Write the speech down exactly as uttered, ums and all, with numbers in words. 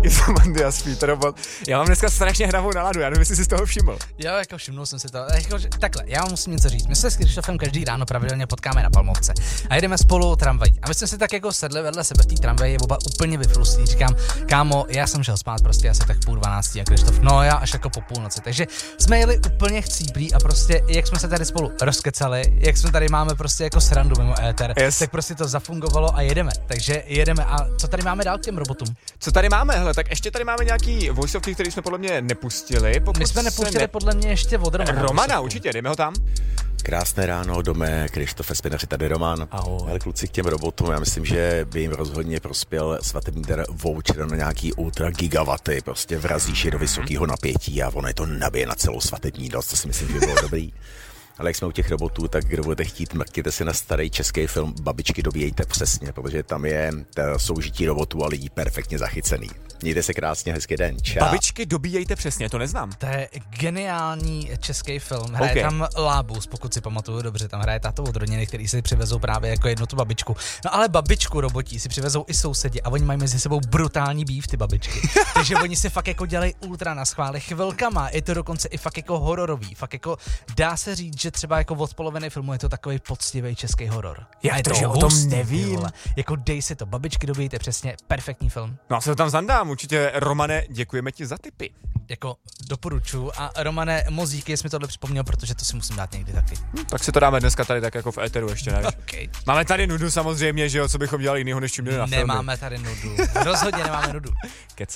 Izomandias Speed Robot. Já mám dneska strašně hravou náladu, já nevím, jestli jsi z toho všiml. Jo, jako všimnul jsem si to. Jako, že, takhle, já vám musím něco říct. My se s Krištofem každý ráno pravidelně potkáme na Palmovce a jedeme spolu tramvají. A my jsme si tak jako sedli vedle sebe v té tramvaji, oba úplně vyfrustí. Říkám, kámo, já jsem šel spát prostě asi tak půl dvanáctí a Krištof, no já až jako po půlnoci. Takže jsme jeli úplně chcíplí a prostě, jak jsme se tady spolu rozkecali, jak jsme tady máme prostě jako srandu mimo éter, yes. tak prostě to zafungovalo a jedeme. Takže jedeme. A co tady máme dál k těm robotům? Co tady máme? Hele, tak ještě tady máme nějaký voiceovky, který jsme podle mě nepustili. My jsme nepustili ne... podle mě ještě od Romana. Romana, určitě, dejme ho tam. Krásné ráno, dome, Krištofe Spinaři, tady Roman. Ahoj. Ale kluci k těm robotům, já myslím, že by jim rozhodně prospěl svatební dar voucher na nějaký ultra gigawaty, prostě vrazíš je do vysokého napětí a ono je to nabije na celou svatební noc, to si myslím, že by bylo dobrý. Ale jak jsme u těch robotů, tak kdo budete chtít, mrkněte si na starý český film Babičky dobíjejte přesně, protože tam je soužití robotů a lidí perfektně zachycený. Mějte se krásně, hezký den, čau. Babičky dobíjejte přesně, to neznám. To je geniální český film. Hraje okay. tam Lábus, pokud si pamatuju dobře, tam hraje táto od rodiny, který si přivezou právě jako jednu tu babičku. No ale babičku robotí si přivezou i sousedi a oni mají mezi sebou brutální býv, ty babičky. Takže oni si fakt jako dělají ultra na schvály chvilkama, je to dokonce i fakt jako hororový, fakt jako dá se říct, že třeba jako od poloviny filmu je to takový poctivý český horor. Já je to, že o tom nevím. Vole. Jako dej si to, Babičky dobíjejte přesně, perfektní film. No a se to tam zandám, určitě. Romane, děkujeme ti za tipy. Jako doporučuji a Romane, moc díky, jsi mi tohle připomněl, protože to si musím dát někdy taky. Hm, tak si to dáme dneska tady tak jako v éteru ještě, ne? Okay. Máme tady nudu samozřejmě, že jo, co bychom dělali jinýho, než čím měli na filmy. Nemáme tady nudu, rozhodně nemáme nudu. Kec.